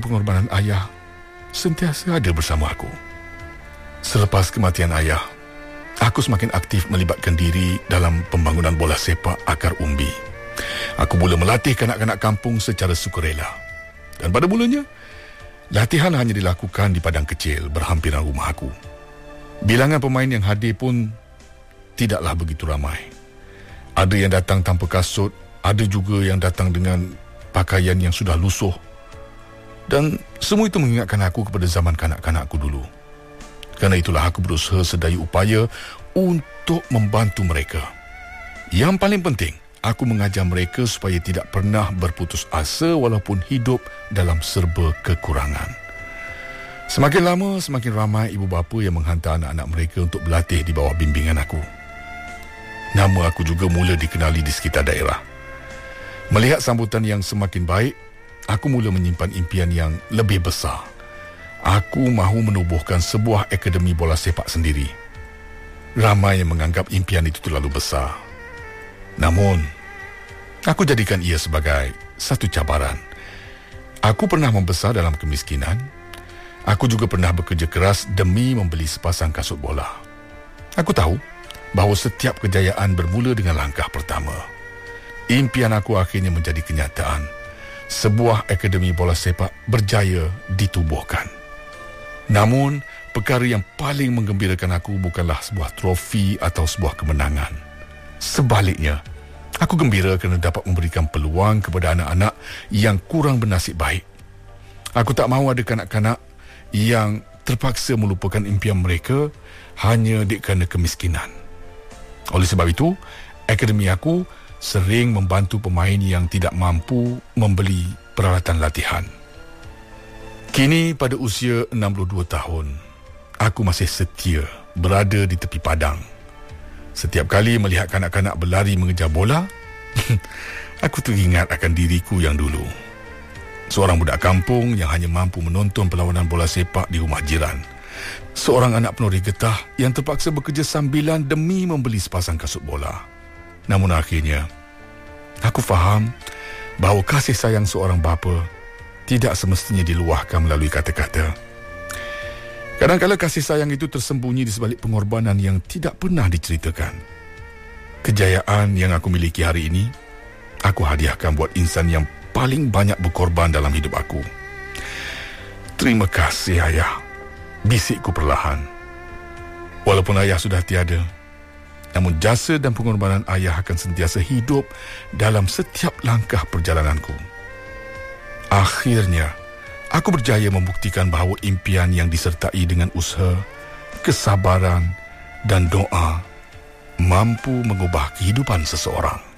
pengorbanan ayah sentiasa ada bersama aku. Selepas kematian ayah, aku semakin aktif melibatkan diri dalam pembangunan bola sepak akar umbi. Aku mula melatih kanak-kanak kampung secara sukarela. Dan pada mulanya, latihan hanya dilakukan di padang kecil berhampiran rumah aku. Bilangan pemain yang hadir pun tidaklah begitu ramai. Ada yang datang tanpa kasut, ada juga yang datang dengan pakaian yang sudah lusuh. Dan semua itu mengingatkan aku kepada zaman kanak-kanakku dulu. Kerana itulah aku berusaha sedaya upaya untuk membantu mereka. Yang paling penting, aku mengajar mereka supaya tidak pernah berputus asa walaupun hidup dalam serba kekurangan. Semakin lama, semakin ramai ibu bapa yang menghantar anak-anak mereka untuk berlatih di bawah bimbingan aku. Nama aku juga mula dikenali di sekitar daerah. Melihat sambutan yang semakin baik, aku mula menyimpan impian yang lebih besar. Aku mahu menubuhkan sebuah akademi bola sepak sendiri. Ramai yang menganggap impian itu terlalu besar. Namun, aku jadikan ia sebagai satu cabaran. Aku pernah membesar dalam kemiskinan. Aku juga pernah bekerja keras demi membeli sepasang kasut bola. Aku tahu bahawa setiap kejayaan bermula dengan langkah pertama. Impian aku akhirnya menjadi kenyataan. Sebuah akademi bola sepak berjaya ditubuhkan. Namun, perkara yang paling menggembirakan aku bukanlah sebuah trofi atau sebuah kemenangan. Sebaliknya, aku gembira kerana dapat memberikan peluang kepada anak-anak yang kurang bernasib baik. Aku tak mahu ada kanak-kanak yang terpaksa melupakan impian mereka hanya kerana kemiskinan. Oleh sebab itu, akademi aku sering membantu pemain yang tidak mampu membeli peralatan latihan. Kini pada usia 62 tahun, aku masih setia berada di tepi padang. Setiap kali melihat kanak-kanak berlari mengejar bola, aku teringat akan diriku yang dulu. Seorang budak kampung yang hanya mampu menonton perlawanan bola sepak di rumah jiran. Seorang anak penori getah yang terpaksa bekerja sambilan demi membeli sepasang kasut bola. Namun akhirnya, aku faham bahawa kasih sayang seorang bapa tidak semestinya diluahkan melalui kata-kata. Kadang-kadang kasih sayang itu tersembunyi di sebalik pengorbanan yang tidak pernah diceritakan. Kejayaan yang aku miliki hari ini, aku hadiahkan buat insan yang paling banyak berkorban dalam hidup aku. Terima kasih, Ayah. Bisikku perlahan. Walaupun ayah sudah tiada, namun jasa dan pengorbanan ayah akan sentiasa hidup dalam setiap langkah perjalananku. Akhirnya, aku berjaya membuktikan bahawa impian yang disertai dengan usaha, kesabaran dan doa mampu mengubah kehidupan seseorang.